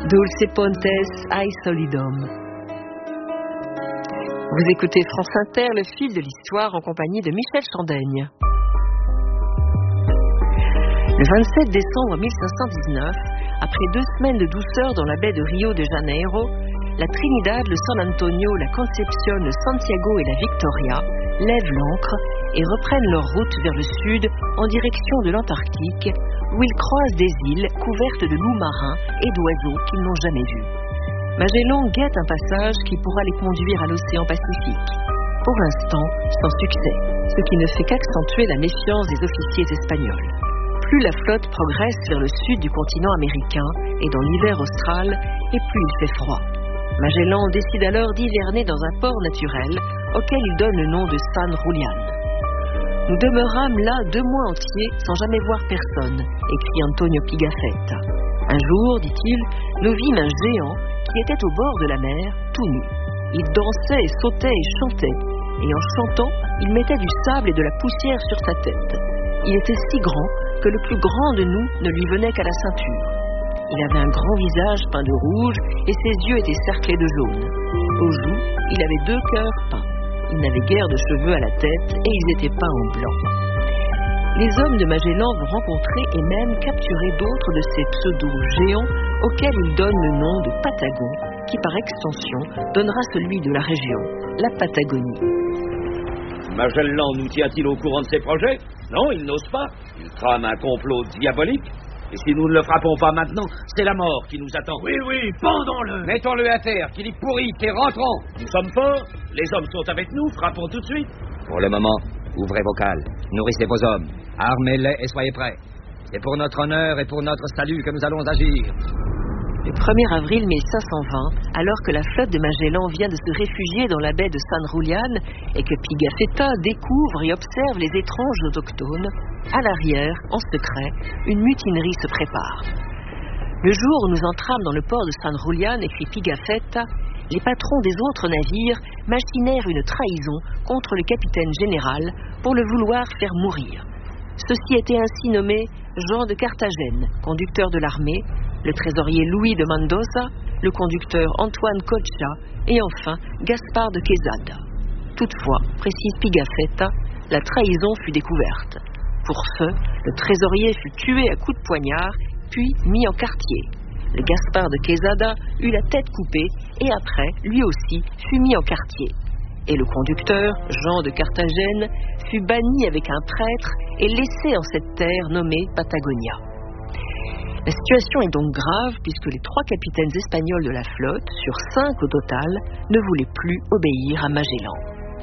Dulce Pontes ai Solidum. Vous écoutez France Inter, le fil de l'histoire en compagnie de Michel Chandaigne. Le 27 décembre 1519, après 2 semaines de douceur dans la baie de Rio de Janeiro, la Trinidad, le San Antonio, la Concepción, le Santiago et la Victoria lèvent l'ancre et reprennent leur route vers le sud en direction de l'Antarctique, où ils croisent des îles couvertes de loups marins et d'oiseaux qu'ils n'ont jamais vus. Magellan guette un passage qui pourra les conduire à l'océan Pacifique. Pour l'instant, sans succès, ce qui ne fait qu'accentuer la méfiance des officiers espagnols. Plus la flotte progresse vers le sud du continent américain et dans l'hiver austral, et plus il fait froid. Magellan décide alors d'hiverner dans un port naturel auquel il donne le nom de San Julián. Nous demeurâmes là 2 mois entiers sans jamais voir personne, écrit Antonio Pigafetta. Un jour, dit-il, nous vîmes un géant qui était au bord de la mer, tout nu. Il dansait et sautait et chantait, et en chantant, il mettait du sable et de la poussière sur sa tête. Il était si grand que le plus grand de nous ne lui venait qu'à la ceinture. Il avait un grand visage peint de rouge et ses yeux étaient cerclés de jaune. Aux joues, il avait 2 cœurs peints. Il n'avait guère de cheveux à la tête et ils étaient peints en blanc. Les hommes de Magellan vont rencontrer et même capturer d'autres de ces pseudo-géants auxquels ils donnent le nom de Patagons, qui par extension donnera celui de la région, la Patagonie. Magellan nous tient-il au courant de ses projets? Non, il n'ose pas. Il trame un complot diabolique. Et si nous ne le frappons pas maintenant, c'est la mort qui nous attend. Oui, pendons-le. Mettons-le à terre, qu'il y pourrit et rentrons. Nous sommes forts, les hommes sont avec nous, frappons tout de suite. Pour le moment, ouvrez vos cales, nourrissez vos hommes, armez-les et soyez prêts. C'est pour notre honneur et pour notre salut que nous allons agir. Le 1er avril 1520, alors que la flotte de Magellan vient de se réfugier dans la baie de San Julián et que Pigafetta découvre et observe les étranges autochtones, à l'arrière, en secret, une mutinerie se prépare. Le jour où nous entrâmes dans le port de San Julián, écrit Pigafetta, les patrons des autres navires machinèrent une trahison contre le capitaine général pour le vouloir faire mourir. Ceux-ci étaient ainsi nommés Jean de Carthagène, conducteur de l'armée, le trésorier Louis de Mendoza, le conducteur Antoine Colcha et enfin Gaspard de Quesada. Toutefois, précise Pigafetta, la trahison fut découverte. Pour ce, le trésorier fut tué à coups de poignard, puis mis en quartier. Le Gaspard de Quesada eut la tête coupée et après, lui aussi, fut mis en quartier. Et le conducteur, Jean de Carthagène, fut banni avec un prêtre et laissé en cette terre nommée Patagonia. La situation est donc grave puisque les 3 capitaines espagnols de la flotte, sur 5 au total, ne voulaient plus obéir à Magellan.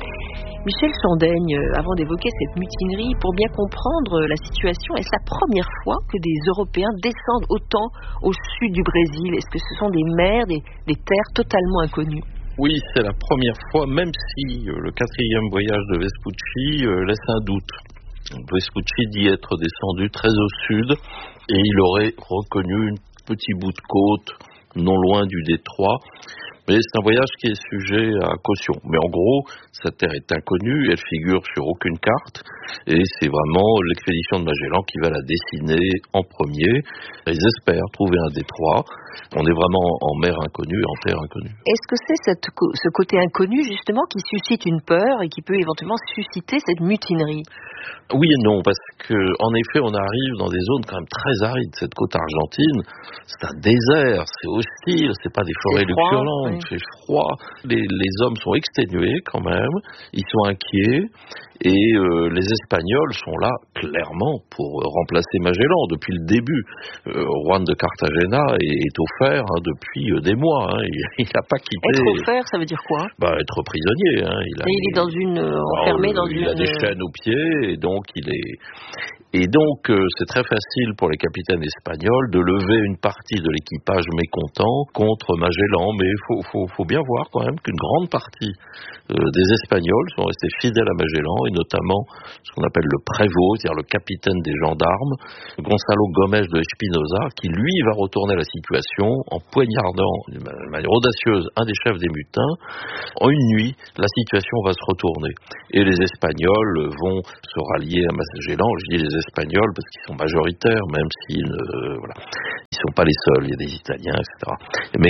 Michel Chandaigne, avant d'évoquer cette mutinerie, pour bien comprendre la situation, est-ce la première fois que des Européens descendent autant au sud du Brésil? Est-ce que ce sont des mers, des terres totalement inconnues? Oui, c'est la première fois, même si le 4e voyage de Vespucci laisse un doute. Vespucci dit être descendu très au sud et il aurait reconnu un petit bout de côte non loin du détroit. Mais c'est un voyage qui est sujet à caution. Mais en gros, cette terre est inconnue, elle figure sur aucune carte, et c'est vraiment l'expédition de Magellan qui va la dessiner en premier. Ils espèrent trouver un détroit. On est vraiment en mer inconnue, en terre inconnue. Est-ce que c'est ce côté inconnu, justement, qui suscite une peur et qui peut éventuellement susciter cette mutinerie? Oui et non, parce que en effet, on arrive dans des zones quand même très arides. Cette côte argentine, c'est un désert, c'est hostile, c'est pas des forêts luxuriantes, oui. Il fait froid. Les hommes sont exténués quand même, ils sont inquiets, et les Espagnols sont là clairement pour remplacer Magellan depuis le début. Juan de Cartagena est offert depuis des mois. Il n'a pas quitté. Être offert, ça veut dire quoi? Être prisonnier. Il est dans enfermé dans une. Il a des chaînes aux pieds et donc il est. Et donc, c'est très facile pour les capitaines espagnols de lever une partie de l'équipage mécontent contre Magellan. Mais il faut bien voir quand même qu'une grande partie des Espagnols sont restés fidèles à Magellan, et notamment ce qu'on appelle le prévôt, c'est-à-dire le capitaine des gendarmes, Gonzalo Gómez de Espinosa, qui lui va retourner la situation en poignardant de manière audacieuse un des chefs des mutins. En une nuit, la situation va se retourner. Et les Espagnols vont se rallier à Magellan. Je dis les Espagnols parce qu'ils sont majoritaires, même s'ils sont pas les seuls, il y a des Italiens, etc. Mais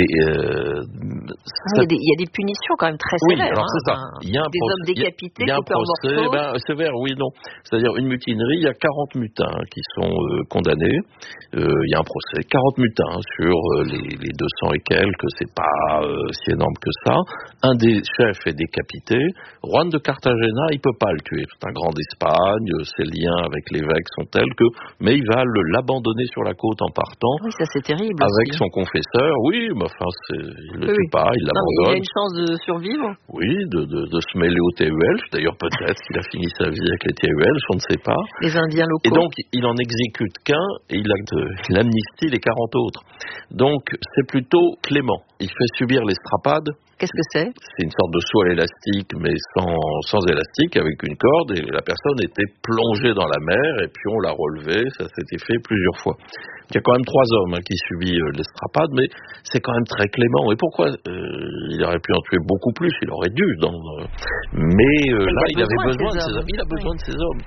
il y a des punitions quand même très sévères. Oui, alors c'est ça. Il y a des hommes décapités, il y a un coupés en morceaux. sévère, oui, non. C'est-à-dire une mutinerie, il y a 40 mutins qui sont condamnés. Il y a un procès, 40 mutins sur les 200 et quelques, c'est pas si énorme que ça. Un des chefs est décapité. Juan de Cartagena, il peut pas le tuer. C'est un grand d'Espagne, ses liens avec l'évêque sont tels que, mais il va l'abandonner sur la côte en partant. Oui, ça c'est terrible. Avec aussi. Son confesseur, oui, mais enfin, il le tue pas, il l'abandonne. Il a une chance de survivre. Oui, de se mêler aux TUL. D'ailleurs, peut-être qu'il a fini sa vie avec les TUL, je ne sais pas. Les Indiens locaux. Et donc, il en exécute qu'un et il amnistie les 40 autres. Donc, c'est plutôt clément. Il fait subir l'estrapade. Qu'est-ce que c'est ? C'est une sorte de saut à l'élastique, mais sans élastique, avec une corde, et la personne était plongée dans la mer, et puis on l'a relevée, ça s'était fait plusieurs fois. Il y a quand même 3 hommes qui subissent l'estrapade, mais c'est quand même très clément. Et pourquoi il aurait pu en tuer beaucoup plus, il aurait dû. Mais là, il avait besoin de ces hommes. Il a besoin de ces hommes.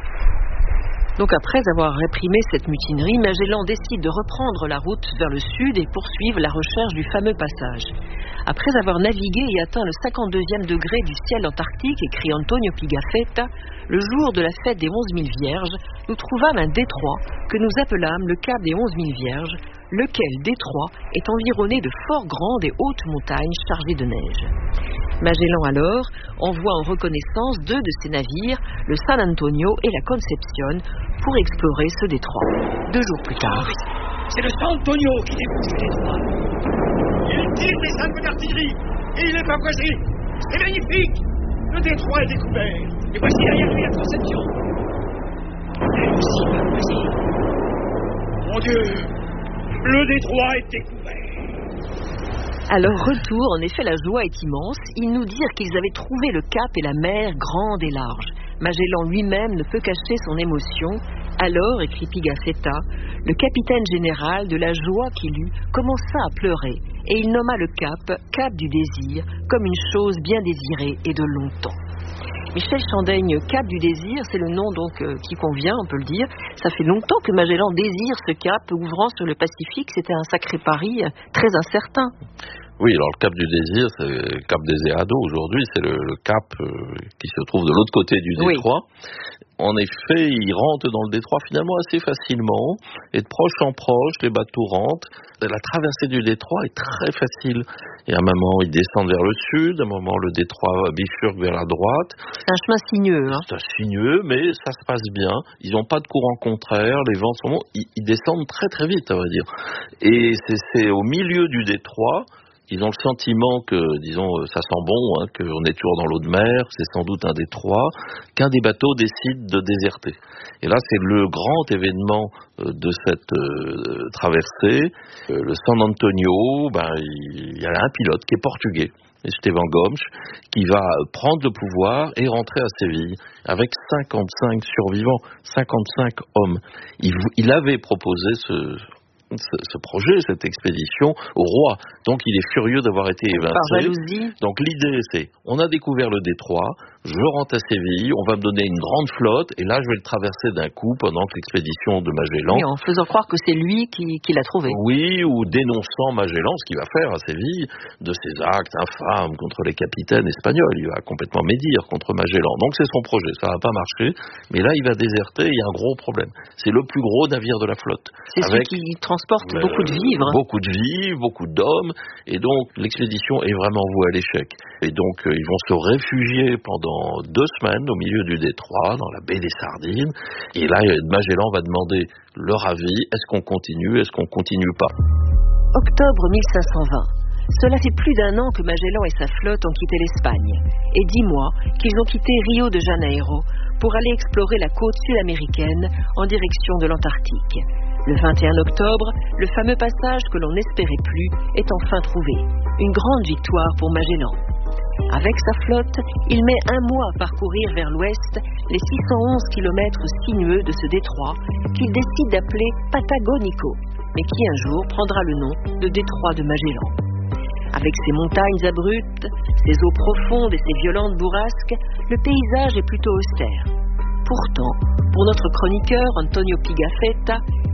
Donc après avoir réprimé cette mutinerie, Magellan décide de reprendre la route vers le sud et poursuivre la recherche du fameux passage. Après avoir navigué et atteint le 52e degré du ciel antarctique, écrit Antonio Pigafetta, le jour de la fête des 11 000 Vierges, nous trouvâmes un détroit que nous appelâmes le cap des 11 000 Vierges, lequel détroit est environné de fort grandes et hautes montagnes chargées de neige. Magellan alors envoie en reconnaissance 2 de ses navires, le San Antonio et la Concepción, pour explorer ce détroit. 2 jours plus tard, c'est le San Antonio qui découvre ce détroit. Il tire des salves d'artillerie et il est pavoisé. C'est magnifique. Le détroit est découvert. Et voici derrière lui la Concepción. Elle aussi pavoisée. Mon Dieu, le détroit est découvert. À leur retour, en effet, la joie est immense. Ils nous dirent qu'ils avaient trouvé le cap et la mer grande et large. Magellan lui-même ne peut cacher son émotion. Alors, écrit Pigafetta, le capitaine général, de la joie qu'il eut, commença à pleurer, et il nomma le cap du désir, comme une chose bien désirée et de longtemps. Michel Chandaigne, cap du désir, c'est le nom donc qui convient, on peut le dire. Ça fait longtemps que Magellan désire ce cap ouvrant sur le Pacifique. C'était un sacré pari très incertain. Oui, alors le cap du désir, c'est le cap des Eado aujourd'hui, c'est le cap qui se trouve de l'autre côté du détroit. Oui. En effet, il rentre dans le détroit finalement assez facilement, et de proche en proche, les bateaux rentrent. La traversée du détroit est très facile. Et à un moment, ils descendent vers le sud, à un moment, le détroit bifurque vers la droite. C'est un chemin sinueux. C'est sinueux, mais ça se passe bien. Ils n'ont pas de courant contraire, les vents sont bons. Ils descendent très très vite, on va dire. Et c'est au milieu du détroit. Ils ont le sentiment que, disons, ça sent bon, qu'on est toujours dans l'eau de mer, c'est sans doute un détroit, qu'un des bateaux décide de déserter. Et là, c'est le grand événement de cette traversée. Le San Antonio, il y a un pilote qui est portugais, Esteban Gomes, qui va prendre le pouvoir et rentrer à Séville avec 55 survivants, 55 hommes. Il avait proposé ce projet, cette expédition au roi. Donc il est furieux d'avoir été évincé. Par jalousie. Donc l'idée c'est, on a découvert le détroit, je rentre à Séville, on va me donner une grande flotte, et là je vais le traverser d'un coup pendant que l'expédition de Magellan... Oui, en faisant croire que c'est lui qui l'a trouvé. Oui, ou dénonçant Magellan, ce qu'il va faire à Séville, de ses actes infâmes contre les capitaines espagnols. Il va complètement médire contre Magellan. Donc c'est son projet, ça n'a pas marché, mais là il va déserter, il y a un gros problème. C'est le plus gros navire de la flotte. C'est celui qui transporte beaucoup de vivres. Beaucoup de vivres, beaucoup d'hommes, et donc l'expédition est vraiment vouée à l'échec. Et donc ils vont se réfugier pendant 2 semaines au milieu du détroit, dans la baie des Sardines, et là Magellan va demander leur avis, est-ce qu'on continue pas. Octobre 1520. Cela fait plus d'1 an que Magellan et sa flotte ont quitté l'Espagne, et 10 mois qu'ils ont quitté Rio de Janeiro pour aller explorer la côte sud-américaine en direction de l'Antarctique. Le 21 octobre, le fameux passage que l'on n'espérait plus est enfin trouvé. Une grande victoire pour Magellan. Avec sa flotte, il met 1 mois à parcourir vers l'ouest les 611 kilomètres sinueux de ce détroit qu'il décide d'appeler Patagonico, mais qui un jour prendra le nom de détroit de Magellan. Avec ses montagnes abruptes, ses eaux profondes et ses violentes bourrasques, le paysage est plutôt austère. Pourtant, pour notre chroniqueur Antonio Pigafetta,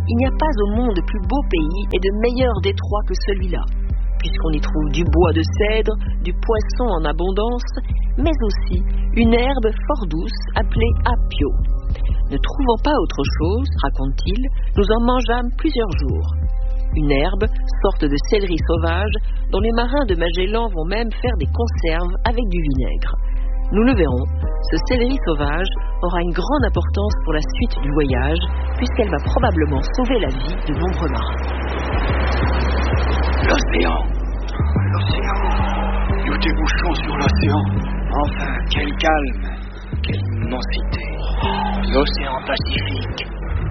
il n'y a pas au monde plus beau pays et de meilleur détroit que celui-là, puisqu'on y trouve du bois de cèdre, du poisson en abondance, mais aussi une herbe fort douce appelée apio. Ne trouvant pas autre chose, raconte-t-il, nous en mangeâmes plusieurs jours. Une herbe, sorte de céleri sauvage, dont les marins de Magellan vont même faire des conserves avec du vinaigre. Nous le verrons, ce céleri sauvage aura une grande importance pour la suite du voyage, puisqu'elle va probablement sauver la vie de nombreux marins. L'océan. Nous débouchons sur l'océan. Enfin, quel calme, quelle immensité. L'océan Pacifique.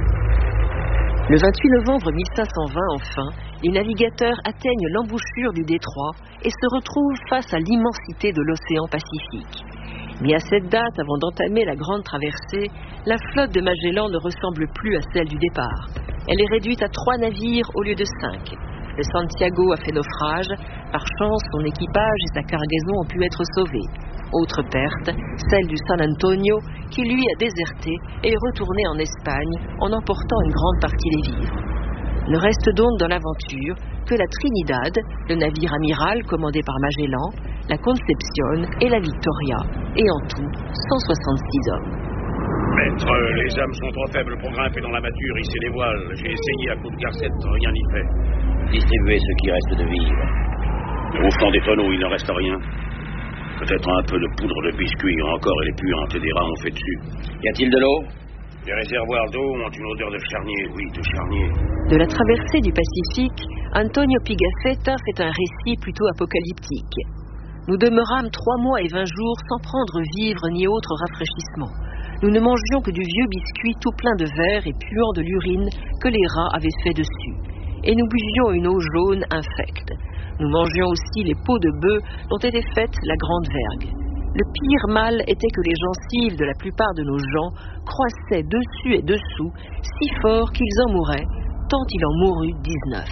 Le 28 novembre 1520, enfin, les navigateurs atteignent l'embouchure du détroit et se retrouvent face à l'immensité de l'océan Pacifique. Mais à cette date, avant d'entamer la grande traversée, la flotte de Magellan ne ressemble plus à celle du départ. Elle est réduite à 3 navires au lieu de 5. Le Santiago a fait naufrage. Par chance, son équipage et sa cargaison ont pu être sauvés. Autre perte, celle du San Antonio, qui lui a déserté et est retourné en Espagne en emportant une grande partie des vivres. Ne reste donc dans l'aventure que la Trinidad, le navire amiral commandé par Magellan, la Concepción et la Victoria, et en tout 166 hommes. Maître, les hommes sont trop faibles pour grimper dans la mâture, hisser les voiles. J'ai essayé à coups de garcette, rien n'y fait. Distribuez ce qui reste de vivres. Au fond des tonneaux, il ne reste rien. Peut-être un peu de poudre de biscuit encore et les puantes et des rats ont fait dessus. Y a-t-il de l'eau? Les réservoirs d'eau ont une odeur de charnier, oui, de charnier. De la traversée du Pacifique, Antonio Pigafetta fait un récit plutôt apocalyptique. Nous demeurâmes 3 mois et 20 jours sans prendre vivre ni autre rafraîchissement. Nous ne mangions que du vieux biscuit tout plein de verre et puant de l'urine que les rats avaient fait dessus. Et nous buvions une eau jaune infecte. Nous mangions aussi les peaux de bœuf dont était faite la grande vergue. Le pire mal était que les gencives de la plupart de nos gens croissaient dessus et dessous si fort qu'ils en mouraient, tant il en mourut 19.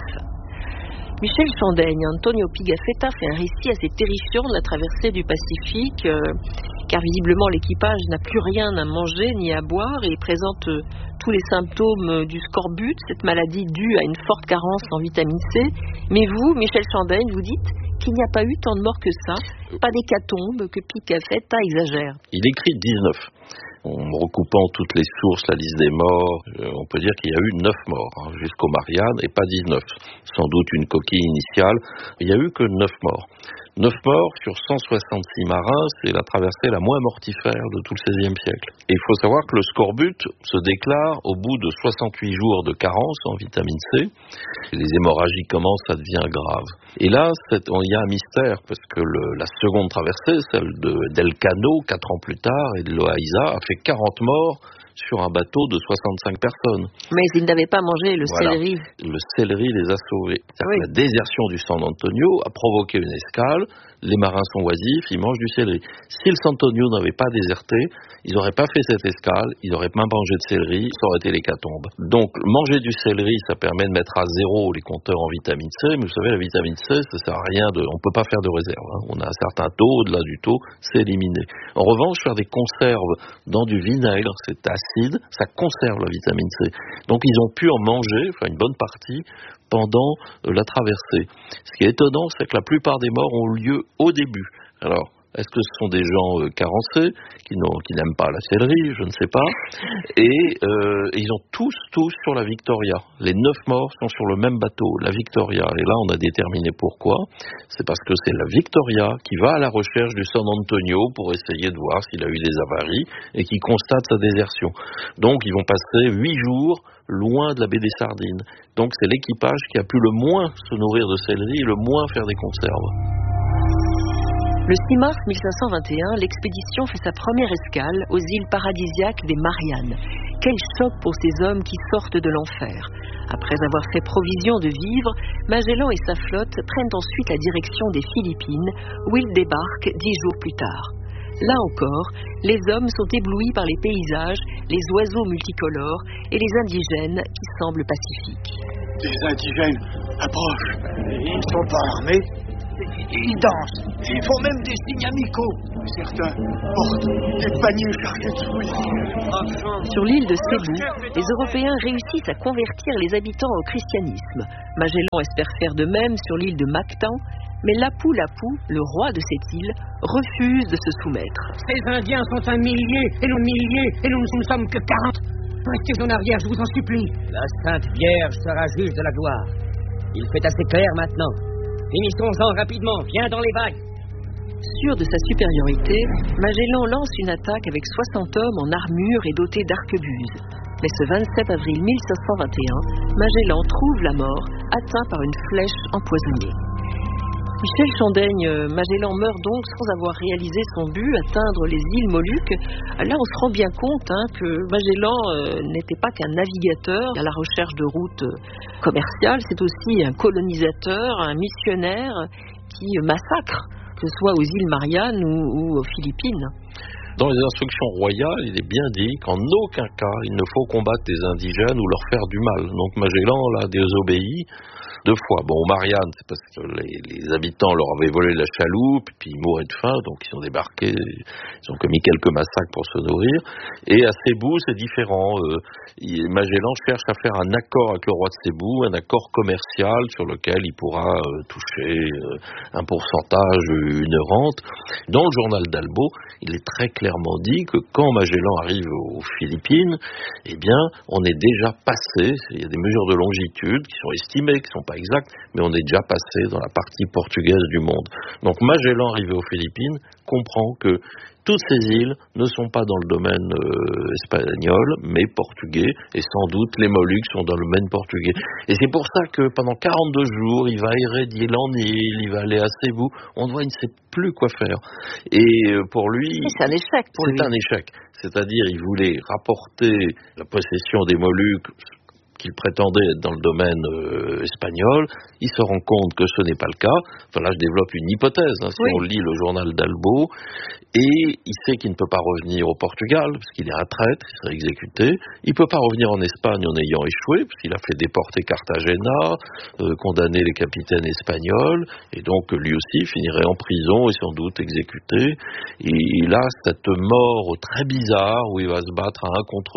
Michel Chandaigne, Antonio Pigafetta fait un récit assez terrifiant de la traversée du Pacifique, car visiblement l'équipage n'a plus rien à manger ni à boire et présente tous les symptômes du scorbut, cette maladie due à une forte carence en vitamine C. Mais vous, Michel Chandaigne, vous dites qu'il n'y a pas eu tant de morts que ça, pas d'hécatombe, que Pigafetta exagère. Il écrit 19. En recoupant toutes les sources, la liste des morts, on peut dire qu'il y a eu 9 morts, jusqu'aux Mariannes, et pas 19. Sans doute une coquille initiale. Il n'y a eu que 9 morts. 9 morts sur 166 marins, c'est la traversée la moins mortifère de tout le XVIe siècle. Et il faut savoir que le scorbut se déclare au bout de 68 jours de carence en vitamine C. Les hémorragies commencent, ça devient grave. Et là, il y a un mystère, parce que la seconde traversée, celle d'Elcano, 4 ans plus tard, et de Loaiza, a fait 40 morts sur un bateau de 65 personnes. Mais ils n'avaient pas mangé le céleri. Le céleri les a sauvés. Oui. La désertion du San Antonio a provoqué une escale. Les marins sont oisifs, ils mangent du céleri. Si le San Antonio n'avait pas déserté, ils n'auraient pas fait cette escale, ils n'auraient pas mangé de céleri, ça aurait été l'hécatombe. Donc, manger du céleri, ça permet de mettre à zéro les compteurs en vitamine C, mais vous savez, la vitamine C, ça sert à rien on peut pas faire de réserve. On a un certain taux, au-delà du taux, c'est éliminé. En revanche, faire des conserves dans du vinaigre, c'est acide, ça conserve la vitamine C. Donc, ils ont pu en manger, enfin une bonne partie, pendant la traversée. Ce qui est étonnant, c'est que la plupart des morts ont lieu au début. Alors, est-ce que ce sont des gens carencés, qui n'aiment pas la céleri, je ne sais pas. Et ils ont tous sur la Victoria. Les 9 morts sont sur le même bateau, la Victoria. Et là, on a déterminé pourquoi. C'est parce que c'est la Victoria qui va à la recherche du San Antonio pour essayer de voir s'il a eu des avaries et qui constate sa désertion. Donc, ils vont passer 8 jours loin de la baie des Sardines. Donc, c'est l'équipage qui a pu le moins se nourrir de céleri et le moins faire des conserves. Le 6 mars 1521, l'expédition fait sa première escale aux îles paradisiaques des Mariannes. Quel choc pour ces hommes qui sortent de l'enfer. Après avoir fait provision de vivres, Magellan et sa flotte prennent ensuite la direction des Philippines, où ils débarquent 10 jours plus tard. Là encore, les hommes sont éblouis par les paysages, les oiseaux multicolores et les indigènes qui semblent pacifiques. Des indigènes approchent. Ils ne sont pas armés. Ils dansent. Ils font même des signes amicaux. Certains portent des paniers chargés de fruits. Sur l'île de Cébou, les Européens réussissent à convertir les habitants au christianisme. Magellan espère faire de même sur l'île de Mactan, mais Lapu-Lapu, le roi de cette île, refuse de se soumettre. Ces Indiens sont un millier, et nous ne sommes que 40. Restez en arrière, je vous en supplie. La Sainte Vierge sera juge de la gloire. Il fait assez clair maintenant. Finissons-en rapidement, viens dans les vagues. Sûr de sa supériorité, Magellan lance une attaque avec 60 hommes en armure et dotés d'arquebuses. Mais ce 27 avril 1521, Magellan trouve la mort, atteint par une flèche empoisonnée. Michel Chandaigne, Magellan meurt donc sans avoir réalisé son but, atteindre les îles Moluques. Là, on se rend bien compte que Magellan n'était pas qu'un navigateur à la recherche de routes commerciales, c'est aussi un colonisateur, un missionnaire qui massacre, que ce soit aux îles Mariannes ou aux Philippines. Dans les instructions royales, il est bien dit qu'en aucun cas il ne faut combattre des indigènes ou leur faire du mal. Donc Magellan l'a désobéi 2 fois. Bon, aux Mariannes, c'est parce que les habitants leur avaient volé la chaloupe, puis ils mouraient de faim, donc ils ont débarqué, ils ont commis quelques massacres pour se nourrir. Et à Cébou, c'est différent. Magellan cherche à faire un accord avec le roi de Cébou, un accord commercial sur lequel il pourra toucher un pourcentage, une rente. Dans le journal d'Albo, il est très clairement dit que quand Magellan arrive aux Philippines, eh bien, on est déjà passé, il y a des mesures de longitude qui sont estimées, qui sont pas exactes, mais on est déjà passé dans la partie portugaise du monde. Donc Magellan, arrivé aux Philippines, comprend que toutes ces îles ne sont pas dans le domaine espagnol, mais portugais, et sans doute les Moluques sont dans le domaine portugais. Et c'est pour ça que pendant 42 jours, il va errer d'île en île, il va aller à Cébou, on voit, il ne sait plus quoi faire. Et pour lui... C'est un échec pour lui. C'est un échec. C'est-à-dire, il voulait rapporter la possession des Moluques qu'il prétendait être dans le domaine espagnol, il se rend compte que ce n'est pas le cas. Enfin là, je développe une hypothèse, si on lit le journal d'Albo, et il sait qu'il ne peut pas revenir au Portugal, parce qu'il est un traître, il serait exécuté. Il ne peut pas revenir en Espagne en ayant échoué, parce qu'il a fait déporter Cartagena, condamner les capitaines espagnols, et donc lui aussi finirait en prison et sans doute exécuté. Et il a cette mort très bizarre, où il va se battre à 1 contre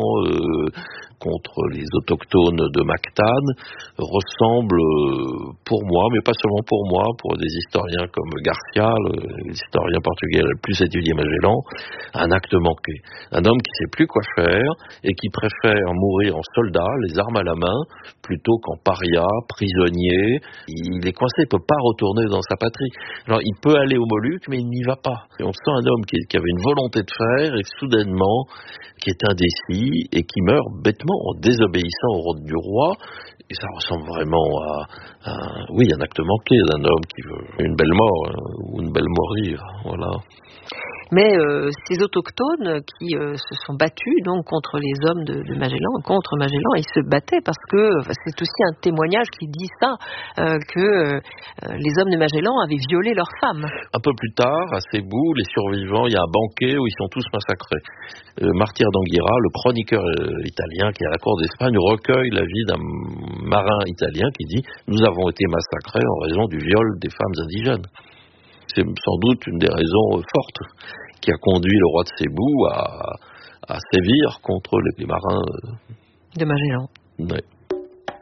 100 contre les autochtones de Mactan, ressemble pour moi, mais pas seulement pour moi, pour des historiens comme Garcia, l'historien portugais le plus étudié Magellan, un acte manqué. Un homme qui ne sait plus quoi faire et qui préfère mourir en soldat, les armes à la main, plutôt qu'en paria, prisonnier. Il est coincé, il ne peut pas retourner dans sa patrie. Alors il peut aller aux Moluques, mais il n'y va pas. Et on sent un homme qui avait une volonté de faire et soudainement qui est indécis et qui meurt bêtement en désobéissant au ordre du roi. Et ça ressemble vraiment à un acte manqué d'un homme qui veut une belle mort ou une belle morir. Voilà. Mais ces autochtones qui se sont battus donc contre les hommes de Magellan, contre Magellan, ils se battaient parce que c'est aussi un témoignage qui dit ça, que les hommes de Magellan avaient violé leurs femmes. Un peu plus tard, à Cébou, les survivants, il y a un banquet où ils sont tous massacrés. Martyr d'Anguira, le chroniqueur italien qui est à la cour d'Espagne, recueille la vie d'un marin italien qui dit « Nous avons été massacrés en raison du viol des femmes indigènes ». C'est sans doute une des raisons fortes qui a conduit le roi de Cébou à sévir contre les marins de Magellan. Ouais.